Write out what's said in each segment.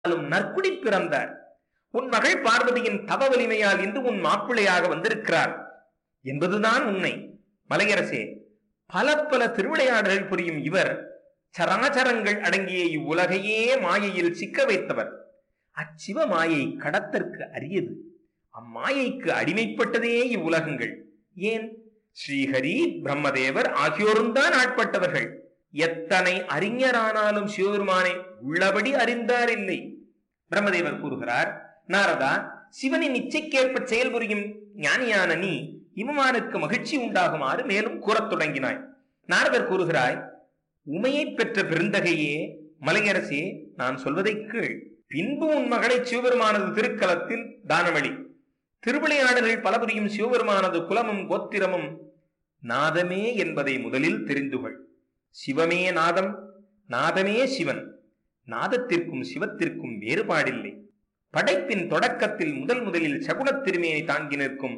நற்குடி பிறந்தார். உன் மகள் பார்வதியின் தவ வலிமையால் இன்று உன் மாப்பிள்ளையாக வந்திருக்கிறார் என்பதுதான் உண்மை. மலையரசே, பல பல திருவிளையாடல்கள் புரியும் இவர் சராச்சரங்கள் அடங்கிய இவ்வுலகையே மாயையில் சிக்க வைத்தவர். அச்சிவ மாயை கடத்தற்கு அரியது. அம்மாயைக்கு அடிமைப்பட்டதே இவ்வுலகங்கள். ஏன், ஸ்ரீஹரி பிரம்மதேவர் ஆகியோரும் தான் ஆட்பட்டவர்கள். எத்தனை அறிஞரானாலும் சிவபெருமானை உள்ளபடி அறிந்தார் இல்லை. பிரம்மதேவர் கூறுகிறார், நாரதா, சிவனின் இச்சைக்கேற்ப செயல்புரியும் ஞானியான நீ இமமானுக்கு மகிழ்ச்சி உண்டாகுமாறு மேலும் கூறத் தொடங்கினாய். நாரதர் கூறுகிறாய், உமையை பெற்ற பெருந்தகையே, மலையரசே, நான் சொல்வதை கீழ். பின்பு உன் மகளை சிவபெருமானது திருக்கலத்தில் தானமளி. திருவிளையாடல்கள் பல புரியும் சிவபெருமானது குலமும் கோத்திரமும் நாதமே என்பதை முதலில் தெரிந்துகொள். சிவமே நாதம், நாதமே சிவன். நாதத்திற்கும் சிவத்திற்கும் வேறுபாடில்லை. படைப்பின் தொடக்கத்தில் முதலில் சகுனத் திருமேனி தாங்கி நிற்கும்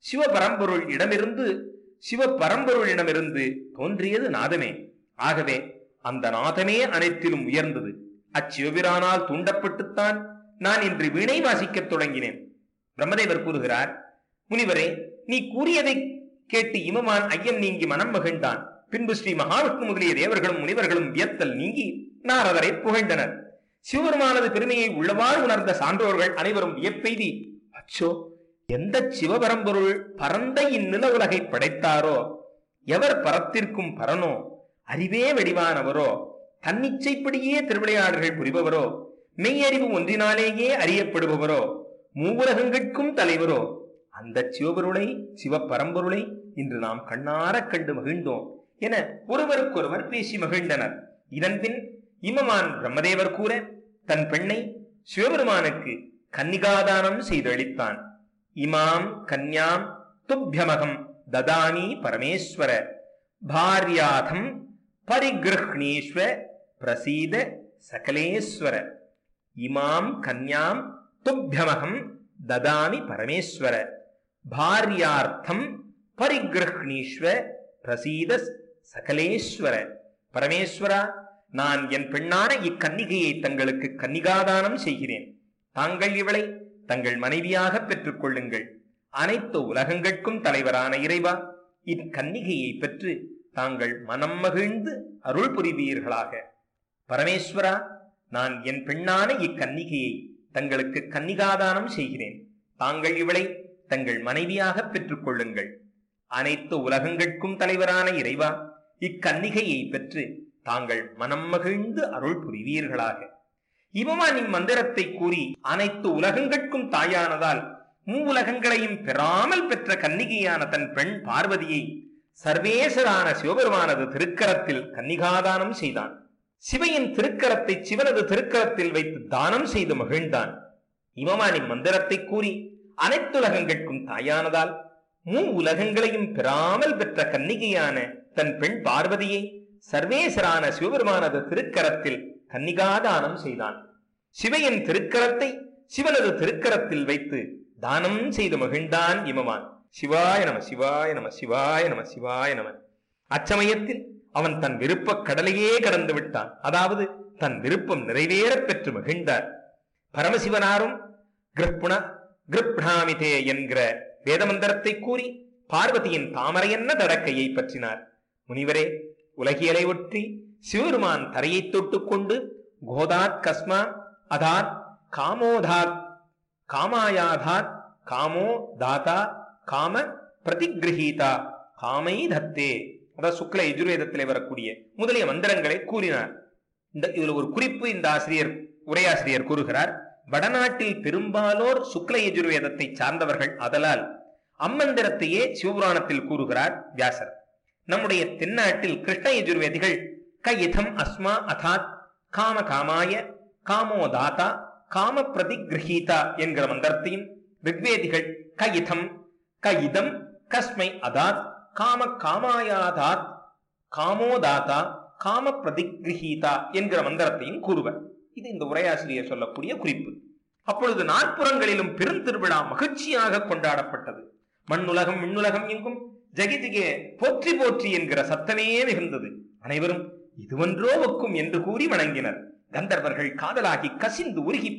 சிவபரம்பொருளிடமிருந்து தோன்றியது நாதமே. ஆகவே அந்த நாதமே அனைத்திலும் உயர்ந்தது. அச்சிவபிரானால் தூண்டப்பட்டுத்தான் நான் இன்று வீணை வாசிக்கத் தொடங்கினேன். பிரம்மதேவர் கூறுகிறார், முனிவரே, நீ கூறியதை கேட்டு இமமான் ஐயம் நீங்கி மனம் மகிழ்ந்தான். பின்பு ஸ்ரீ மகாவிஷ்ணு முதலிய தேவர்களும் முனிவர்களும் வியத்தல் நீங்கி நாரதரை புகழ்ந்தனர். சிவபெருமானது பெருமையை உள்ளவாறு உணர்ந்த சான்றோர்கள் அனைவரும் வியப்பெய்தி, அச்சோ, எந்த சிவபரம்பொருள் பரந்த இந்நில உலகை படைத்தாரோ, எவர் பரத்திற்கும் பரனோ, அறிவே வெடிவானவரோ, தன்னிச்சைப்படியே திருவிளையாடல்கள் புரிபவரோ, மெய்யறிவு ஒன்றினாலேயே அறியப்படுபவரோ, மூவுலகங்களுக்கும் தலைவரோ, அந்த சிவபொருளை, சிவபரம்பொருளை இன்று நாம் கண்ணார கண்டு மகிழ்ந்தோம் என ஒருவருக்கொருவர் பேசி மகிழ்ந்தனர். இதன்பின் இமமான் பிரம்மதேவர் கூற தன் பெண்ணை சிவபெருமானுக்கு கன்னிகாதானம் செய்து அளித்தான். இமாம் கன்யாம் துப்யமகம் ததாமி பரமேஸ்வர பாரியாதம் பரிகிருஹ்ணீஸ்வ பிரசீத சகலேஸ்வர. இமாம் கன்யாம் துப்யமகம் ததாமி பரமேஸ்வர பாரியார்த்தம் பரிகிருஹ்ணீஸ்வ பிரசீத சகலேஸ்வர. பரமேஸ்வரா, நான் என் பெண்ணான இக்கன்னிகையை தங்களுக்கு கன்னிகாதானம் செய்கிறேன். தாங்கள் இவளை தங்கள் மனைவியாக பெற்றுக் கொள்ளுங்கள். அனைத்து உலகங்களுக்கும் தலைவரான இறைவா, இக்கன்னிகையை பெற்று தாங்கள் மனம் மகிழ்ந்து அருள் புரிவீர்களாக. பரமேஸ்வரா, நான் என் பெண்ணான இக்கன்னிகையை தங்களுக்கு கன்னிகாதானம் செய்கிறேன். தாங்கள் இவளை தங்கள் மனைவியாக பெற்றுக் கொள்ளுங்கள். அனைத்து உலகங்களுக்கும் தலைவரான இறைவா, இக்கன்னிகையை பெற்று தாங்கள் மனம் மகிழ்ந்து அருள் புரிவீர்களாக. இவமானின் மந்திரத்தை கூறி அனைத்து உலகங்களுக்கும் தாயானதால் மூவுலகங்களையும் பெறாமல் பெற்ற கன்னிகையான தன் பெண் பார்வதியை சர்வேசரான சிவபெருமானது திருக்கரத்தில் கன்னிகாதானம் செய்தான். சிவையின் திருக்கரத்தை சிவனது திருக்கரத்தில் வைத்து தானம் செய்து மகிழ்ந்தான். இவமானின் மந்திரத்தை கூறி அனைத்துலகங்களுக்கும் தாயானதால் உலகங்களையும் பெறாமல் பெற்ற கன்னிகையான தன் பெண் பார்வதியை சர்வேசரான சிவபெருமானது திருக்கரத்தில் கன்னிகாதானம் செய்தான். சிவையின் திருக்கரத்தை சிவனது திருக்கரத்தில் வைத்து தானம் செய்து மகிழ்ந்தான் இமமான். சிவாய நம, சிவாய நம, சிவாய நம, சிவாய நம. அச்சமயத்தில் அவன் தன் விருப்ப கடலையே கடந்து விட்டான். அதாவது தன் விருப்பம் நிறைவேற பெற்று மகிழ்ந்தார். பரமசிவனாரும் கிருப்ணாமிதே என்கிற வேதமந்திரத்தை கூறி பார்வதியின் தாமரையன்ன தடக்கையை பற்றினார். முனிவரே, உலகியலை ஒற்றி சிவருமான் தரையை தொட்டுக் கொண்டு கோதாத் கஸ்மா அதாத் காமோதாத் காமாயாதாத் காமோ தாத்தா காம பிரதிகிரஹீதா காமை தத்தே, அதாவது சுக்ல யஜுர்வேதத்திலே வரக்கூடிய முதலிய மந்திரங்களை கூறினார். இதுல ஒரு குறிப்பு இந்த உரையாசிரியர் கூறுகிறார். வடநாட்டில் பெரும்பாலோர் சுக்ல யஜுர்வேதத்தை சார்ந்தவர்கள். அதலால் அம்மந்திரத்தையே சிவபுராணத்தில் கூறுகிறார் வியாசர். நம்முடைய தென்னாட்டில் கிருஷ்ண யஜுர்வேதிகள் கைதம் அஸ்மா அதாத் காம காமாய காமோ தாத்தா காம பிரதிகிரஹீதா என்கிற மந்திரத்தையும், ரிக்வேதிகள் கைதம் கஸ்மை அதாத் காம காமாயாதாத் காமோ தாத்தா காம பிரதிகிரஹீதா என்கிற மந்திரத்தையும் கூறுவர். இது இந்த உரையாசிரியர் சொல்லக்கூடிய குறிப்பு. அப்பொழுது நாற்புறங்களிலும் பெருந்திருவிழா மகிழ்ச்சியாக கொண்டாடப்பட்டது. மண்ணுலகம் விண்ணுலகம் எங்கும் ஜெகிஜிகே போற்றி போற்றி என்கிற சத்தமே மிகுந்தது. அனைவரும் இதுவன்றோ ஒக்கும் என்று கூறி வணங்கினர். கந்தர்வர்கள் காதலாகி கசிந்து உருகி